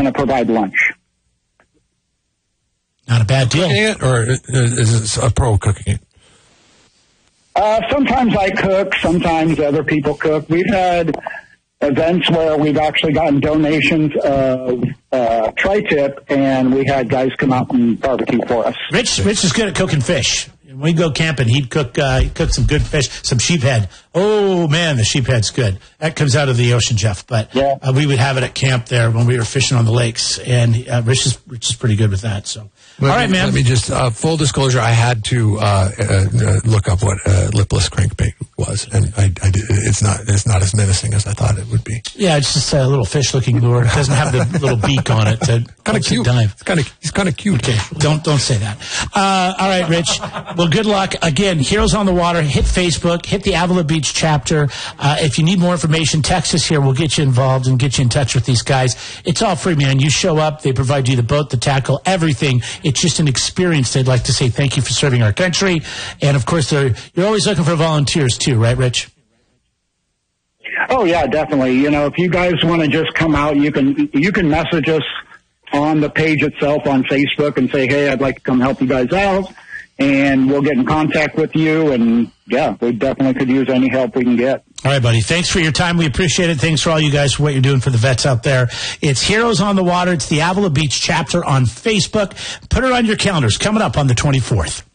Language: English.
going to provide lunch. Not a bad deal. Cooking it, or is it a pro cooking it? Sometimes I cook, sometimes other people cook. We've had events where we've actually gotten donations of tri-tip, and we had guys come out and barbecue for us. Rich is good at cooking fish. When we go camping, he'd cook some good fish, some sheephead. Oh, man, the sheephead's good. That comes out of the ocean, Jeff. But we would have it at camp there when we were fishing on the lakes, and Rich is pretty good with that. So, all right, man. Let me just, full disclosure, I had to look up what lipless crankbait was, and I did. It's not as menacing as I thought it would be. Yeah, it's just a little fish-looking lure. It doesn't have the little beak on it to kind of cute. Dive. He's kind of cute. Okay, don't say that. All right, Rich. Well, good luck. Again, Heroes on the Water. Hit Facebook. Hit the Avila Beach chapter. If you need more information, text us here. We'll get you involved and get you in touch with these guys. It's all free, man. You show up. They provide you the boat, the tackle, everything. It's just an experience. They'd like to say thank you for serving our country. And, of course, you're always looking for volunteers, too, right, Rich? Oh, yeah, definitely. You know, if you guys want to just come out, you can message us on the page itself on Facebook and say, hey, I'd like to come help you guys out. And we'll get in contact with you. And, yeah, we definitely could use any help we can get. All right, buddy. Thanks for your time. We appreciate it. Thanks for all you guys for what you're doing for the vets out there. It's Heroes on the Water. It's the Avila Beach chapter on Facebook. Put it on your calendars. Coming up on the 24th.